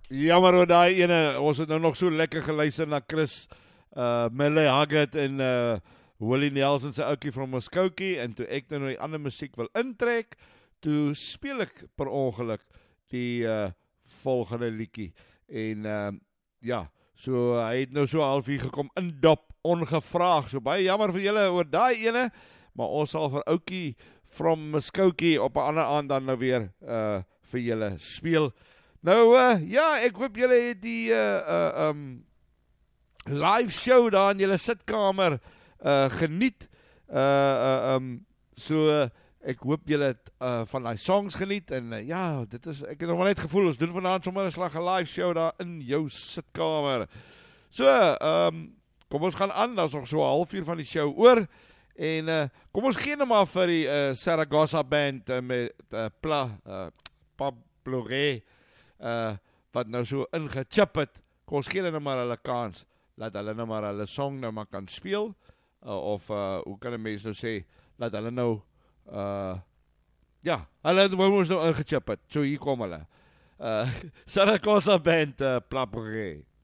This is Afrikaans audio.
Jammer oor daai ene, ons het nou nog so lekker geluister na Chris Mille Haggard en Willie Nelson se ouetjie van Muskoukie, en toe ek nou die ander musiek wil intrek, toe speel ek per ongeluk die volgende liedjie. En ja, so hy het nou so half hier gekom indop, ongevraag. So baie jammer vir julle oor daai ene, maar ons sal vir ouetjie from Muskoukie op 'n ander aand dan nou weer vir julle speel. Nou, ja, ek hoop julle het die live show daar in julle sitkamer geniet. So, ek hoop julle het van die songs geniet. En ja, ek het nog maar net gevoel, ons doen vanaand sommer 'n slag 'n live show daar in jou sitkamer. So, kom ons gaan aan, dat is nog so 'n halfuur van die show oor. En kom ons gee nou maar vir die Saragossa band met Pablo Rey, wat nou so ingechip het. Kom ons gee hulle nou maar hulle kans, laat hulle nou maar hulle song nou maar kan speel, of hoe kan 'n mens nou sê, laat hulle nou ja, hulle wou ons nou ingechip het. So hier kom hulle, Saragossa band, Pablo Rey.